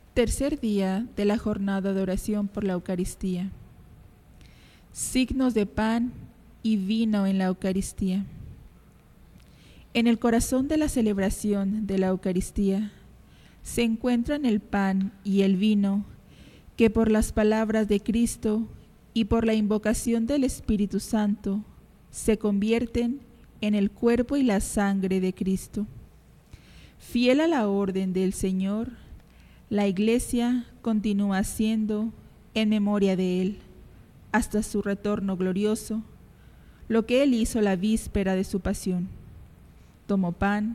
Tercer día de la jornada de oración por la Eucaristía. Signos de pan y vino en la Eucaristía. En el corazón de la celebración de la Eucaristía se encuentran el pan y el vino que por las palabras de Cristo y por la invocación del Espíritu Santo se convierten en el cuerpo y la sangre de Cristo. Fiel a la orden del Señor, la Iglesia continúa haciendo, en memoria de Él, hasta su retorno glorioso, lo que Él hizo la víspera de su pasión. Tomó pan,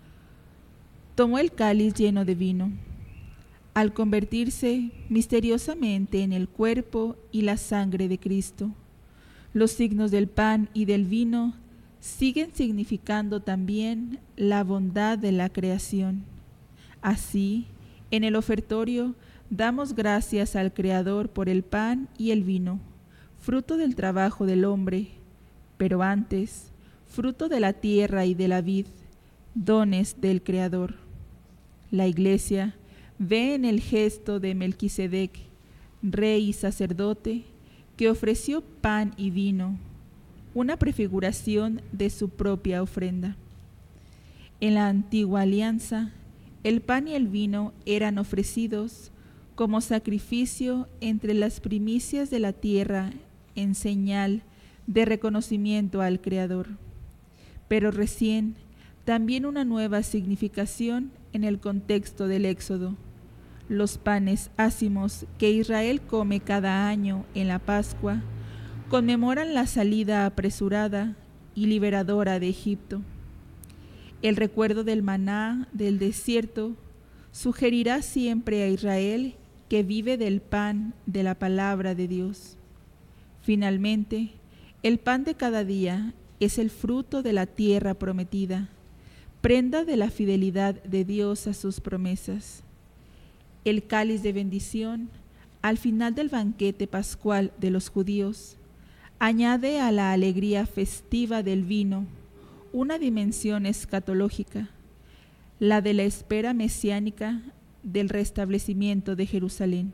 tomó el cáliz lleno de vino. Al convertirse misteriosamente en el cuerpo y la sangre de Cristo, los signos del pan y del vino siguen significando también la bondad de la creación. Así, en el ofertorio damos gracias al Creador por el pan y el vino, fruto del trabajo del hombre, pero antes, fruto de la tierra y de la vid, dones del Creador. La Iglesia ve en el gesto de Melquisedec, rey y sacerdote, que ofreció pan y vino, una prefiguración de su propia ofrenda. En la antigua alianza, el pan y el vino eran ofrecidos como sacrificio entre las primicias de la tierra en señal de reconocimiento al Creador. Pero recién, también una nueva significación en el contexto del Éxodo. Los panes ácimos que Israel come cada año en la Pascua conmemoran la salida apresurada y liberadora de Egipto. El recuerdo del maná del desierto sugerirá siempre a Israel que vive del pan de la palabra de Dios. Finalmente, el pan de cada día es el fruto de la tierra prometida, prenda de la fidelidad de Dios a sus promesas. El cáliz de bendición, al final del banquete pascual de los judíos, añade a la alegría festiva del vino una dimensión escatológica, la de la espera mesiánica del restablecimiento de Jerusalén.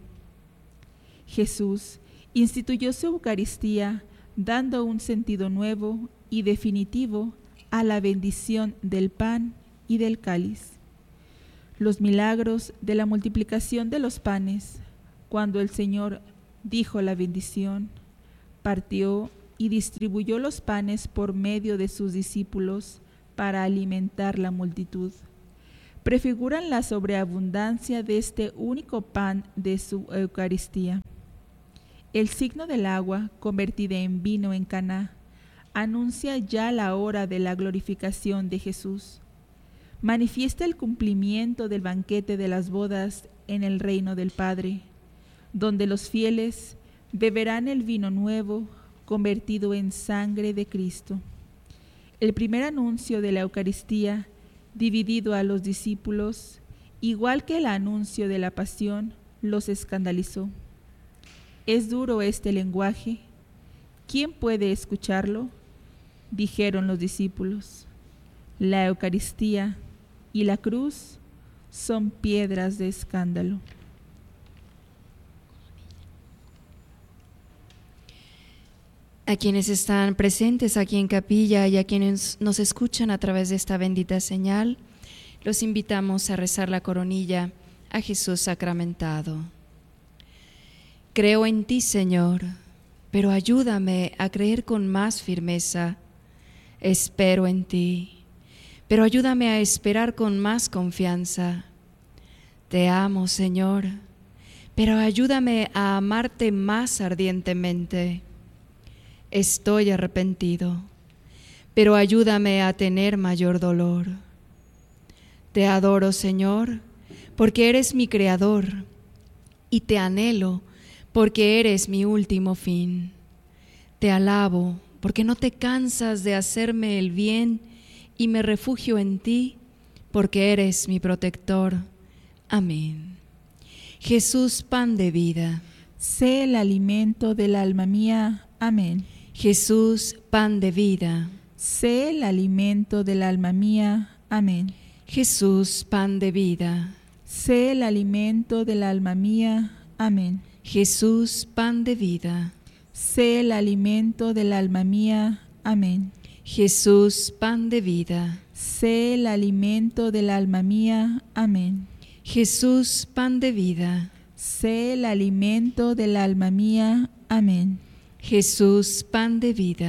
Jesús instituyó su Eucaristía dando un sentido nuevo y definitivo a la bendición del pan y del cáliz. Los milagros de la multiplicación de los panes, cuando el Señor dijo la bendición, partió y distribuyó los panes por medio de sus discípulos para alimentar la multitud, prefiguran la sobreabundancia de este único pan de su Eucaristía. El signo del agua, convertida en vino en Caná, anuncia ya la hora de la glorificación de Jesús. Manifiesta el cumplimiento del banquete de las bodas en el reino del Padre, donde los fieles beberán el vino nuevo, convertido en sangre de Cristo. El primer anuncio de la Eucaristía, dividido a los discípulos, igual que el anuncio de la pasión, los escandalizó. ¿Es duro este lenguaje? ¿Quién puede escucharlo? Dijeron los discípulos. La Eucaristía y la cruz son piedras de escándalo. A quienes están presentes aquí en capilla y a quienes nos escuchan a través de esta bendita señal, los invitamos a rezar la coronilla a Jesús sacramentado. Creo en ti, Señor, pero ayúdame a creer con más firmeza. Espero en ti, pero ayúdame a esperar con más confianza. Te amo, Señor, pero ayúdame a amarte más ardientemente. Estoy arrepentido, pero ayúdame a tener mayor dolor. Te adoro, Señor, porque eres mi Creador, y te anhelo, porque eres mi último fin. Te alabo, porque no te cansas de hacerme el bien, y me refugio en ti, porque eres mi protector. Amén. Jesús, pan de vida, sé el alimento del alma mía. Amén. Jesús, pan de vida, sé el alimento del alma mía. Amén. Jesús, pan de vida, sé el alimento del alma mía. Amén. Jesús, pan de vida. Sé el alimento del alma mía. Amén. Jesús, pan de vida. Sé el alimento del alma mía. Amén. Jesús, pan de vida. Sé el alimento del alma mía. Amén. Jesús, pan de vida.